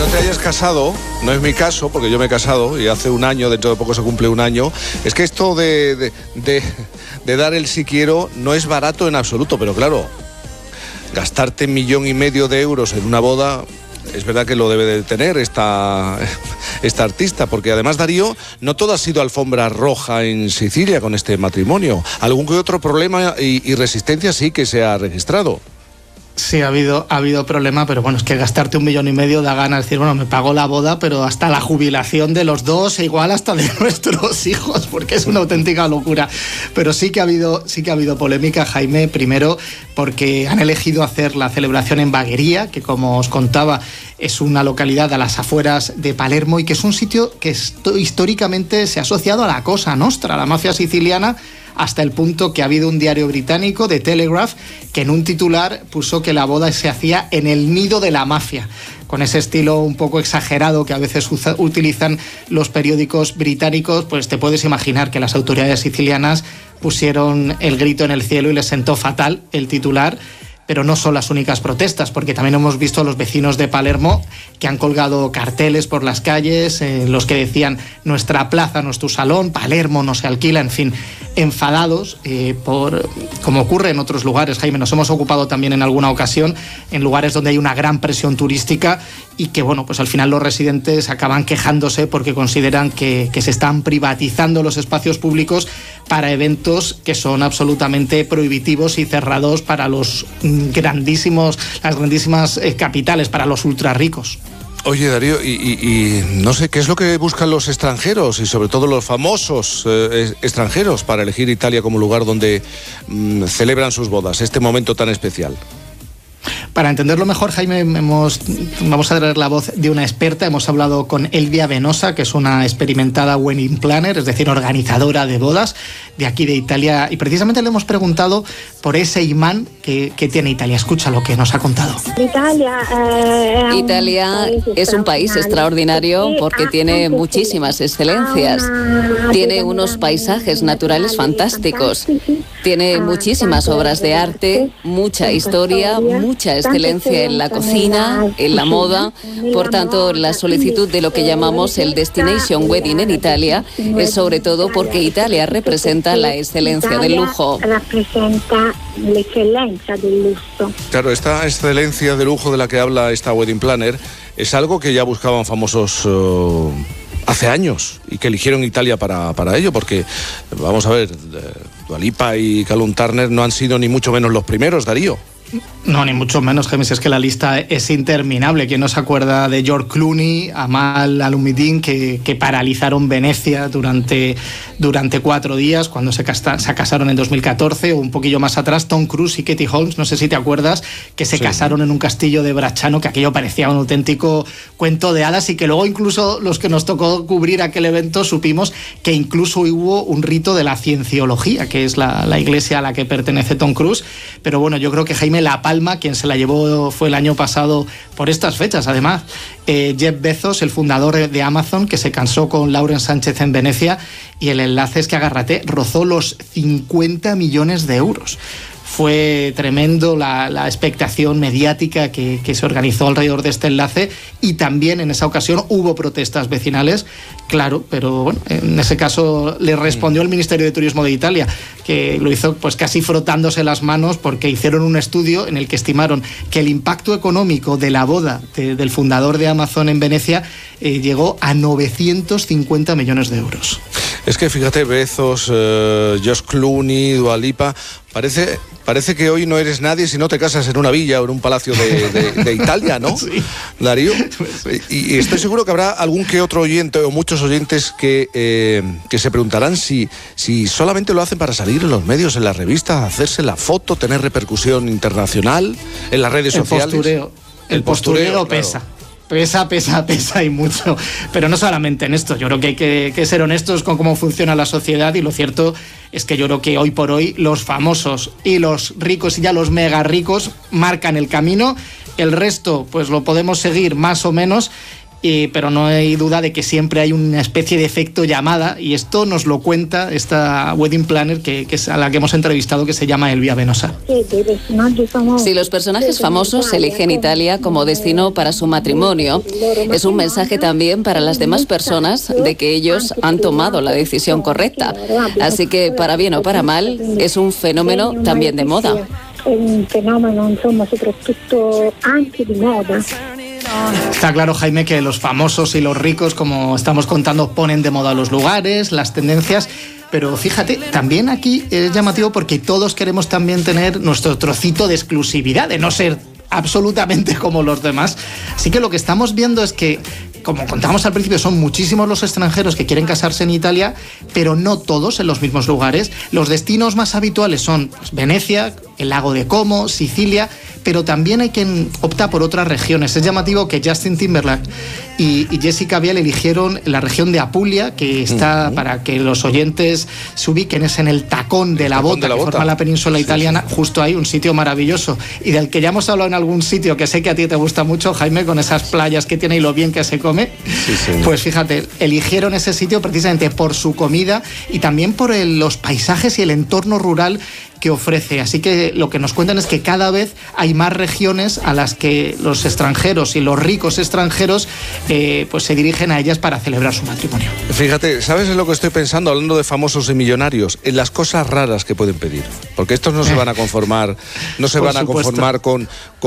te hayas casado, no es mi caso, porque yo me he casado y hace un año, dentro de poco se cumple un año, es que esto de dar el si quiero no es barato en absoluto, pero claro, gastarte 1,5 millones de euros en una boda, es verdad que lo debe de tener esta artista, porque además, Darío, no todo ha sido alfombra roja en Sicilia con este matrimonio. Algún que otro problema y resistencia sí que se ha registrado. Sí, ha habido problema, pero bueno, es que gastarte 1,5 millones da ganas de decir, bueno, me pago la boda, pero hasta la jubilación de los dos, e igual hasta de nuestros hijos, porque es una auténtica locura. Pero sí que ha habido polémica, Jaime, primero porque han elegido hacer la celebración en Bagheria, que como os contaba, es una localidad a las afueras de Palermo y que es un sitio que históricamente se ha asociado a la Cosa Nostra, a la mafia siciliana, hasta el punto que ha habido un diario británico, The Telegraph, que en un titular puso que la boda se hacía en el nido de la mafia, con ese estilo un poco exagerado que a veces utilizan los periódicos británicos. Pues te puedes imaginar que las autoridades sicilianas pusieron el grito en el cielo y les sentó fatal el titular. Pero no son las únicas protestas, porque también hemos visto a los vecinos de Palermo que han colgado carteles por las calles, los que decían nuestra plaza no es tu salón, Palermo no se alquila, en fin, enfadados como ocurre en otros lugares. Jaime, nos hemos ocupado también en alguna ocasión en lugares donde hay una gran presión turística y que, bueno, pues al final los residentes acaban quejándose porque consideran que se están privatizando los espacios públicos para eventos que son absolutamente prohibitivos y cerrados para las grandísimas capitales, para los ultrarricos. Oye, Darío, y no sé, ¿qué es lo que buscan los extranjeros y sobre todo los famosos extranjeros para elegir Italia como lugar donde celebran sus bodas, este momento tan especial? Para entenderlo mejor, Jaime, vamos a traer la voz de una experta. Hemos hablado con Elvia Venosa, que es una experimentada wedding planner, es decir, organizadora de bodas de aquí de Italia, y precisamente le hemos preguntado por ese imán que tiene Italia. Escucha lo que nos ha contado. Italia es un país extraordinario porque tiene muchísimas excelencias, tiene unos paisajes naturales fantásticos, tiene muchísimas obras de arte, mucha historia, mucha excelencia en la cocina, en la moda. Por tanto, la solicitud de lo que llamamos el Destination Wedding en Italia es sobre todo porque Italia representa la excelencia del lujo. Claro, esta excelencia de lujo de la que habla esta wedding planner es algo que ya buscaban famosos hace años y que eligieron Italia para ello, porque, vamos a ver, Dua Lipa y Callum Turner no han sido ni mucho menos los primeros, Darío. No, ni mucho menos, James, es que la lista es interminable. ¿Quién no se acuerda de George Clooney, Amal Al-Umayyad, que paralizaron Venecia durante 4 días cuando se casaron en 2014, o un poquillo más atrás, Tom Cruise y Katie Holmes, no sé si te acuerdas, que se casaron en un castillo de Bracciano, que aquello parecía un auténtico cuento de hadas, y que luego incluso los que nos tocó cubrir aquel evento supimos que incluso hubo un rito de la Cienciología, que es la iglesia a la que pertenece Tom Cruise. Pero bueno, yo creo que, Jaime, la palma, quien se la llevó fue el año pasado por estas fechas, además, Jeff Bezos, el fundador de Amazon, que se casó con Lauren Sánchez en Venecia, y el enlace es que, agárrate, rozó los 50 millones de euros. Fue tremendo la expectación mediática que se organizó alrededor de este enlace, y también en esa ocasión hubo protestas vecinales, claro, pero bueno, en ese caso le respondió el Ministerio de Turismo de Italia, que lo hizo pues casi frotándose las manos, porque hicieron un estudio en el que estimaron que el impacto económico de la boda del fundador de Amazon en Venecia llegó a 950 millones de euros. Es que fíjate, Bezos, George Clooney, Dua Lipa, parece que hoy no eres nadie si no te casas en una villa o en un palacio de Italia, ¿no? Sí. Darío. Sí. Y estoy seguro que habrá algún que otro oyente o muchos oyentes que se preguntarán si solamente lo hacen para salir en los medios, en las revistas, hacerse la foto, tener repercusión internacional en las redes sociales. El postureo pesa. Claro. Pesa y mucho, pero no solamente en esto. Yo creo que hay que ser honestos con cómo funciona la sociedad, y lo cierto es que yo creo que hoy por hoy los famosos y los ricos y ya los mega ricos marcan el camino. El resto pues lo podemos seguir más o menos, pero no hay duda de que siempre hay una especie de efecto llamada, y esto nos lo cuenta esta wedding planner que es a la que hemos entrevistado, que se llama Elvia Venosa. Si los personajes famosos eligen Italia como destino para su matrimonio, es un mensaje también para las demás personas de que ellos han tomado la decisión correcta. Así que, para bien o para mal, es un fenómeno también de moda. Un fenómeno, insomma, soprattutto anche di moda. Está claro, Jaime, que los famosos y los ricos, como estamos contando, ponen de moda los lugares, las tendencias. Pero fíjate, también aquí es llamativo porque todos queremos también tener nuestro trocito de exclusividad, de no ser absolutamente como los demás. Así que lo que estamos viendo es que, como contábamos al principio, son muchísimos los extranjeros que quieren casarse en Italia, pero no todos en los mismos lugares. Los destinos más habituales son pues, Venecia, el lago de Como, Sicilia, pero también hay quien opta por otras regiones. Es llamativo que Justin Timberlake y Jessica Biel eligieron la región de Apulia, que está, para que los oyentes se ubiquen, es en el tacón de la Bota, que forma la península italiana. Justo ahí, un sitio maravilloso, y del que ya hemos hablado en algún sitio, que sé que a ti te gusta mucho, Jaime, con esas playas que tiene y lo bien que se come. Pues fíjate, eligieron ese sitio precisamente por su comida y también por los paisajes y el entorno rural que ofrece. Así que lo que nos cuentan es que cada vez hay más regiones a las que los extranjeros y los ricos extranjeros pues se dirigen a ellas para celebrar su matrimonio. Fíjate, ¿sabes en lo que estoy pensando? Hablando de famosos y millonarios, en las cosas raras que pueden pedir. Porque estos no se van a conformar, no se van a conformar con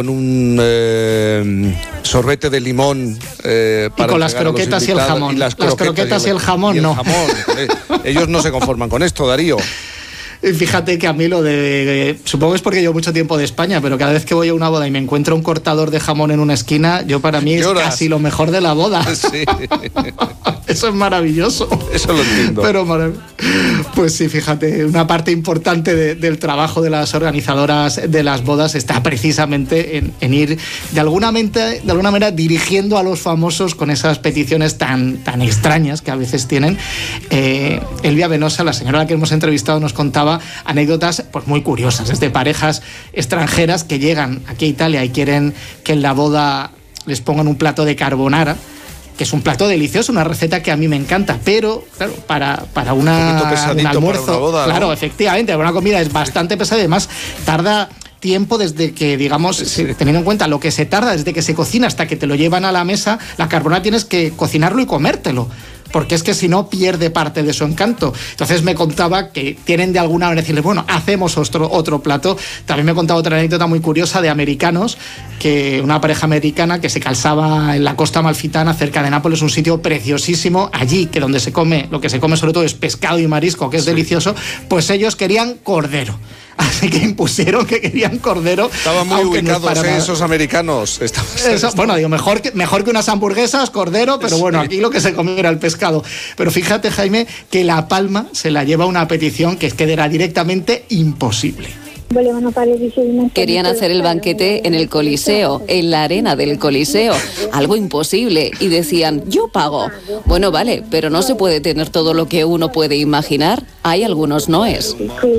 un sorbete de limón para y con las croquetas y el jamón. Las croquetas y el jamón, no. Ellos no se conforman con esto, Darío. Fíjate que a mí lo de... Supongo que es porque llevo mucho tiempo de España, pero cada vez que voy a una boda y me encuentro un cortador de jamón en una esquina, para mí es casi lo mejor de la boda. Sí. Eso es maravilloso. Eso lo entiendo. Pero pues sí, fíjate, una parte importante del trabajo de las organizadoras de las bodas está precisamente en ir de alguna manera dirigiendo a los famosos con esas peticiones tan extrañas que a veces tienen. Elvia Venosa, la señora a la que hemos entrevistado, nos contaba anécdotas pues muy curiosas, desde parejas extranjeras que llegan aquí a Italia y quieren que en la boda les pongan un plato de carbonara, que es un plato delicioso, una receta que a mí me encanta, pero claro, para un almuerzo, para una boda, claro, ¿no? Efectivamente, para una comida es bastante pesada y además tarda tiempo desde que, digamos, teniendo en cuenta lo que se tarda desde que se cocina hasta que te lo llevan a la mesa. La carbonara tienes que cocinarlo y comértelo, porque es que si no pierde parte de su encanto. Entonces me contaba que tienen de alguna manera decirles, bueno, hacemos otro plato. También me contaba otra anécdota muy curiosa de americanos, que una pareja americana que se calzaba en la costa amalfitana cerca de Nápoles, un sitio preciosísimo, allí que donde lo que se come sobre todo es pescado y marisco, que es delicioso, pues ellos querían cordero. Así que impusieron que querían cordero. Estaban muy ubicados, esos americanos. Bueno, digo, mejor que unas hamburguesas, cordero, pero bueno, aquí lo que se comió era el pescado. Pero fíjate, Jaime, que la palma se la lleva una petición que era directamente imposible. Querían hacer el banquete en el Coliseo, en la arena del Coliseo, algo imposible, y decían, yo pago. Bueno, vale, pero no se puede tener todo lo que uno puede imaginar. Hay algunos noes.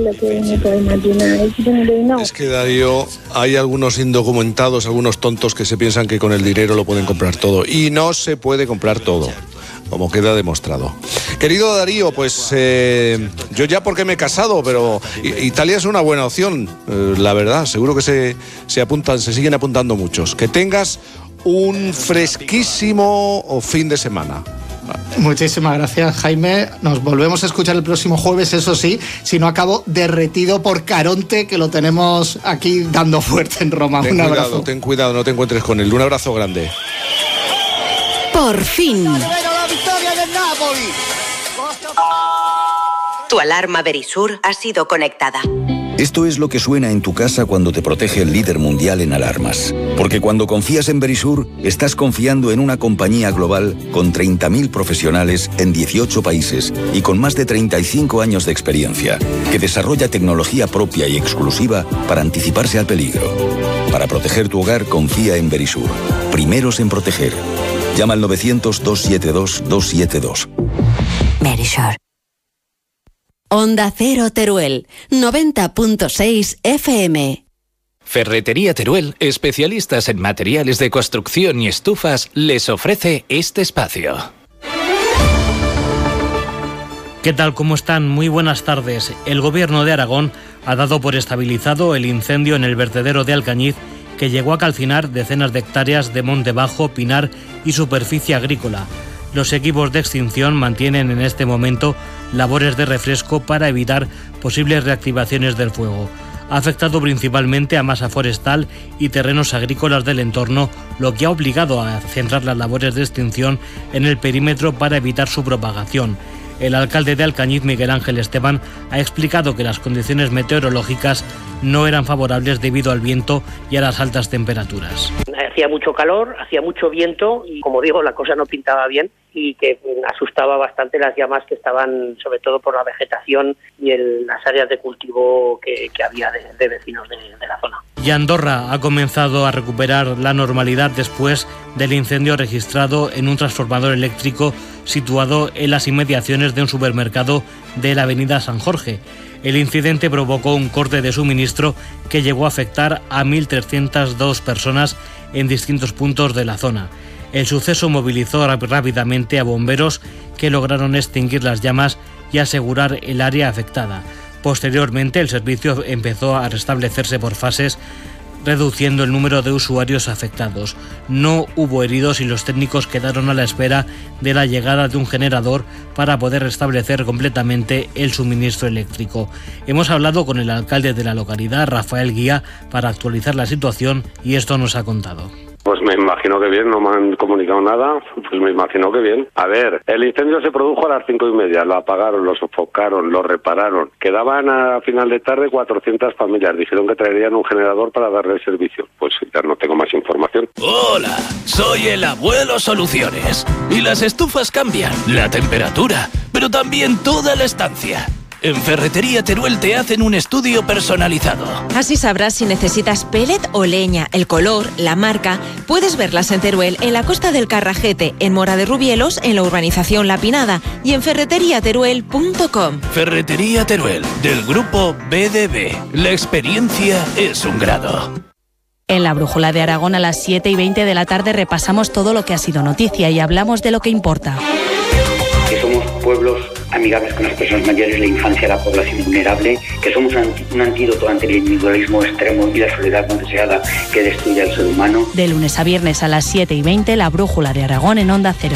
Es que, Darío, hay algunos indocumentados, algunos tontos que se piensan que con el dinero lo pueden comprar todo, y no se puede comprar todo, como queda demostrado. Querido Darío, pues yo ya porque me he casado, pero Italia es una buena opción, la verdad. Seguro que se siguen apuntando muchos. Que tengas un fresquísimo fin de semana. Muchísimas gracias, Jaime. Nos volvemos a escuchar el próximo jueves, eso sí, si no acabo derretido por Caronte, que lo tenemos aquí dando fuerte en Roma. Un abrazo. Ten cuidado, no te encuentres con él. Un abrazo grande. Por fin. Tu alarma Verisur ha sido conectada. Esto es lo que suena en tu casa cuando te protege el líder mundial en alarmas. Porque cuando confías en Verisur, estás confiando en una compañía global con 30.000 profesionales en 18 países y con más de 35 años de experiencia, que desarrolla tecnología propia y exclusiva para anticiparse al peligro. Para proteger tu hogar, confía en Verisur. Primeros en proteger. Llama al 900-272-272. Verisur. Onda Cero Teruel, 90.6 FM. Ferretería Teruel, especialistas en materiales de construcción y estufas, les ofrece este espacio. ¿Qué tal? ¿Cómo están? Muy buenas tardes. El Gobierno de Aragón ha dado por estabilizado el incendio en el vertedero de Alcañiz, que llegó a calcinar decenas de hectáreas de monte bajo, pinar y superficie agrícola. Los equipos de extinción mantienen en este momento labores de refresco para evitar posibles reactivaciones del fuego. Ha afectado principalmente a masa forestal y terrenos agrícolas del entorno, lo que ha obligado a centrar las labores de extinción en el perímetro para evitar su propagación. El alcalde de Alcañiz, Miguel Ángel Esteban, ha explicado que las condiciones meteorológicas no eran favorables debido al viento y a las altas temperaturas. Hacía mucho calor, hacía mucho viento y, como digo, la cosa no pintaba bien y que asustaba bastante las llamas que estaban, sobre todo por la vegetación y las áreas de cultivo que había de vecinos de la zona. Y Andorra ha comenzado a recuperar la normalidad después del incendio registrado en un transformador eléctrico situado en las inmediaciones de un supermercado de la avenida San Jorge. El incidente provocó un corte de suministro que llegó a afectar a 1.302 personas en distintos puntos de la zona. El suceso movilizó rápidamente a bomberos que lograron extinguir las llamas y asegurar el área afectada. Posteriormente, el servicio empezó a restablecerse por fases, reduciendo el número de usuarios afectados. No hubo heridos y los técnicos quedaron a la espera de la llegada de un generador para poder restablecer completamente el suministro eléctrico. Hemos hablado con el alcalde de la localidad, Rafael Guía, para actualizar la situación y esto nos ha contado. Pues me imagino que bien, no me han comunicado nada, pues me imagino que bien. A ver, el incendio se produjo a las 5:30, lo apagaron, lo sofocaron, lo repararon. Quedaban a final de tarde 400 familias, dijeron que traerían un generador para darle servicio. Pues ya no tengo más información. Hola, soy el Abuelo Soluciones. Y las estufas cambian, la temperatura, pero también toda la estancia. En Ferretería Teruel te hacen un estudio personalizado. Así sabrás si necesitas pellet o leña, el color, la marca. Puedes verlas en Teruel, en la Costa del Carrajete, en Mora de Rubielos, en la urbanización La Pinada y en ferreteriateruel.com. Ferretería Teruel, del grupo BDB. La experiencia es un grado. En la Brújula de Aragón a las 7:20 de la tarde repasamos todo lo que ha sido noticia y hablamos de lo que importa. Que somos pueblos amigables con las personas mayores, la infancia, la población vulnerable, que somos un antídoto ante el individualismo extremo y la soledad no deseada que destruye al ser humano. De lunes a viernes a las 7:20, la Brújula de Aragón en Onda Cero.